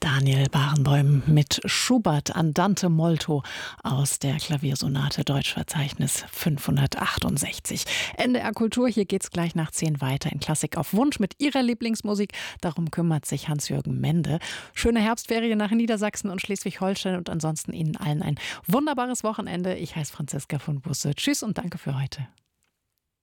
Daniel Barenboim mit Schubert Andante Molto aus der Klaviersonate Deutschverzeichnis 568. NDR Kultur, hier geht's gleich nach 10 weiter in Klassik auf Wunsch mit Ihrer Lieblingsmusik. Darum kümmert sich Hans-Jürgen Mende. Schöne Herbstferien nach Niedersachsen und Schleswig-Holstein und ansonsten Ihnen allen ein wunderbares Wochenende. Ich heiße Franziska von Busse. Tschüss und danke für heute.